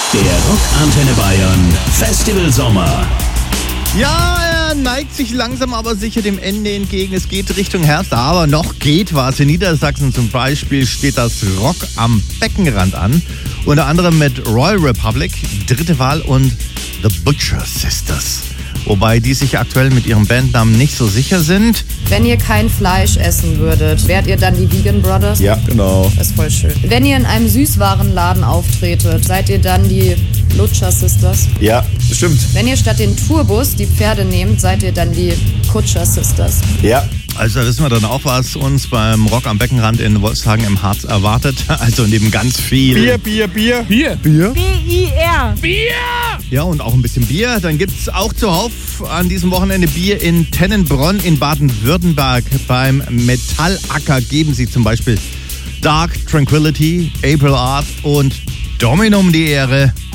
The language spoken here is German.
Der Rock-Antenne Bayern Festival Sommer. Ja, er neigt sich langsam aber sicher dem Ende entgegen. Es geht Richtung Herbst, aber noch geht was. In Niedersachsen zum Beispiel steht das Rock am Beckenrand an. Unter anderem mit Royal Republic, Dritte Wahl und The Butcher Sisters. Wobei die sich aktuell mit ihrem Bandnamen nicht so sicher sind. Wenn ihr kein Fleisch essen würdet, wärt ihr dann die Vegan Brothers? Ja, genau. Das ist voll schön. Wenn ihr in einem Süßwarenladen auftretet, seid ihr dann die Lutscher Sisters? Ja, stimmt. Wenn ihr statt den Tourbus die Pferde nehmt, seid ihr dann die Kutscher Sisters? Ja. Also da wissen wir dann auch, was uns beim Rock am Beckenrand in Wolfshagen im Harz erwartet. Also neben ganz viel Bier. Bier? B-I-R. Bier! Ja, und auch ein bisschen Bier. Dann gibt es auch zuhauf an diesem Wochenende Bier in Tennenbronn in Baden-Württemberg. Beim Metallacker geben sie zum Beispiel Dark Tranquility, April Art und Dominum die Ehre.